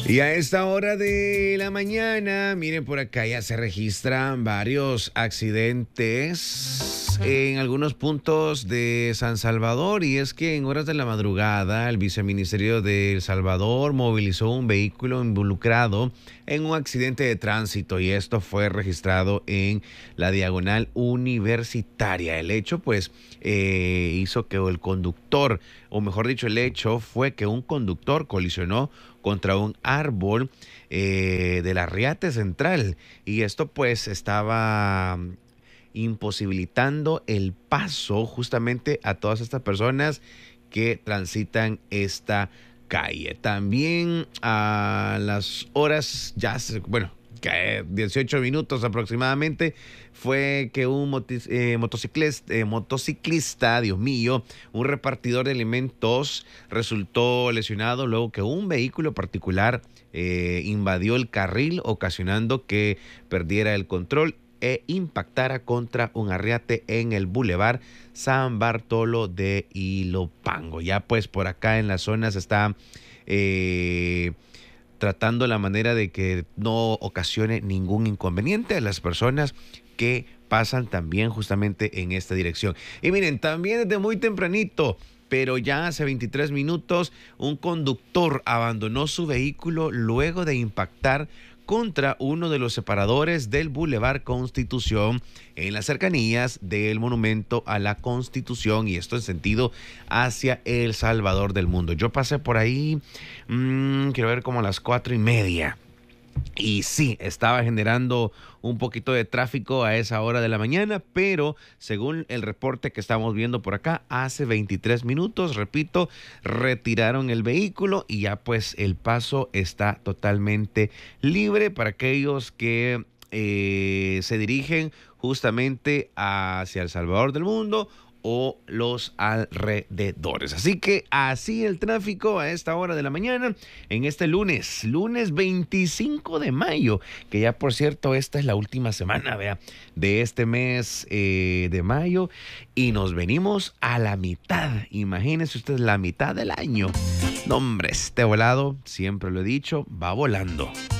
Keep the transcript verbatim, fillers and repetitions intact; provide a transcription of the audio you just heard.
Y a esta hora de la mañana, miren, por acá ya se registran varios accidentes en algunos puntos de San Salvador, y es que en horas de la madrugada el viceministerio de El Salvador movilizó un vehículo involucrado en un accidente de tránsito, y esto fue registrado en la diagonal universitaria. El hecho pues eh, hizo que el conductor, o mejor dicho, el hecho fue que un conductor colisionó contra un árbol eh, de la Riate Central, y esto pues estaba imposibilitando el paso justamente a todas estas personas que transitan esta calle. También a las horas ya, bueno, que dieciocho minutos aproximadamente, fue que un motis, eh, motociclista, eh, motociclista, Dios mío, un repartidor de alimentos resultó lesionado luego que un vehículo particular eh, invadió el carril, ocasionando que perdiera el control e impactara contra un arriate en el Boulevard San Bartolo de Ilopango. Ya pues por acá en la zona se está eh, tratando la manera de que no ocasione ningún inconveniente a las personas que pasan también justamente en esta dirección. Y miren, también desde muy tempranito, pero ya hace veintitrés minutos, un conductor abandonó su vehículo luego de impactar contra uno de los separadores del Boulevard Constitución en las cercanías del Monumento a la Constitución, y esto en sentido hacia El Salvador del Mundo. Yo pasé por ahí, mmm, quiero ver, como a las cuatro y media. Y sí, estaba generando un poquito de tráfico a esa hora de la mañana, pero según el reporte que estamos viendo por acá, hace veintitrés minutos, repito, retiraron el vehículo y ya pues el paso está totalmente libre para aquellos que eh, se dirigen justamente hacia El Salvador del Mundo o los alrededores. Así que así el tráfico a esta hora de la mañana en este lunes, lunes veinticinco de mayo, que ya por cierto esta es la última semana, vea, de este mes eh, de mayo, y nos venimos a la mitad. Imagínense ustedes, la mitad del año. No, hombre, este volado, siempre lo he dicho, va volando.